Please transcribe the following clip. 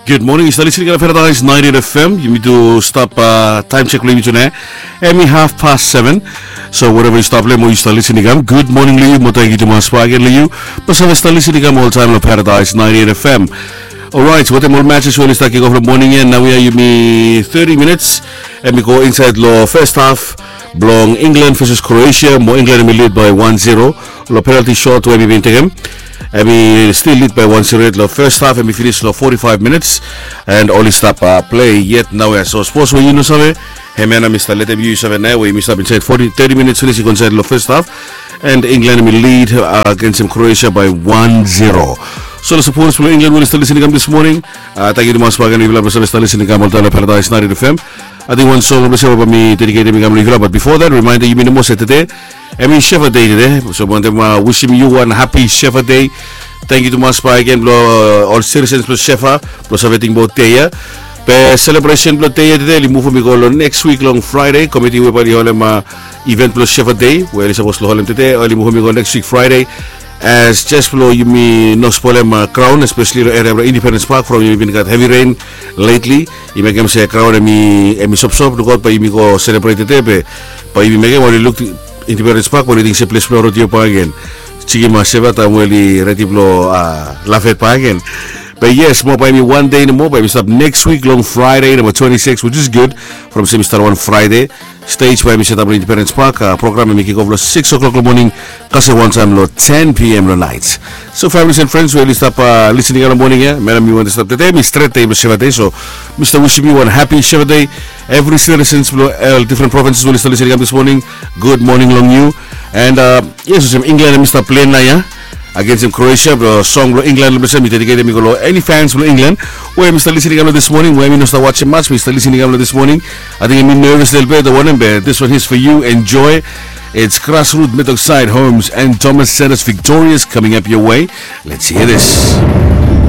Good morning, you're listening to Paradise 98 FM. You need to stop time check limit tonight. Emi 7:30. So whatever you stop mo you start listening Good morning Liu, mo thank you to mas again Liu. Basta start listening all time on Paradise 98 FM. Alright, what more matches will start kick off the morning and now we are you me 30 minutes and we go inside the first half. Belong England versus Croatia. Mo England lead by 1-0. Lo penalty shot where we been taken. And we still lead by 1-0 the first half and we finish 45 minutes and only stop play yet now so sports we you know sabe hemena Mr. let them use sabe now we missed up inside 30 minutes finish inside the first half and England will lead against Croatia by 1-0. So the supporters for England will still listening this morning. Thank you to mas pagan we will still listening on Paradise 98 FM. I think one song will be me dedicated to but before that reminder you mean most today I mean Shepherd Day today, so I'm wishing you one happy Shepherd Day. Thank you to Maspa again, all citizens plus Shepherd, plus everything about Teya. The celebration plus Teya today, we move from go next week long Friday. Committee we party holem event plus Shepherd Day, where is supposed to holem today. Early move from go next week Friday. As just flow you me no spoil crown, especially the area of Independence Park from you been got heavy rain lately. You make them say crown and me sop to go by you go celebrate today, but you make them look. Independence Park where sa place floor rotio pa again. Sige maseva ta wali ready blo lafet pa again. But yes, more by me one day no more by me stop next week long Friday number 26 which is good from semester 1 Friday. Stage by me set up in Independence Park program me kick off 6 o'clock in the morning kasi one time lo 10 p.m. the nights. So families and friends will stop listening in the morning madam you want to stop today Mr. Day Shepherd Day so Mr. wishing you one happy Shepherd Day. Every citizens different provinces will start listening this morning. Good morning long you and yes some England and Mr. Plain na ya against Croatia bro song bro England me dedicated me go any fans from England where Mr. listening this morning where me no start watching match Mr. listening this morning I think I'm nervous a little bit the one in bed this one is for you enjoy. It's Grassroot Meadowside Homes and Thomas Sanders Victorious coming up your way. Let's hear this.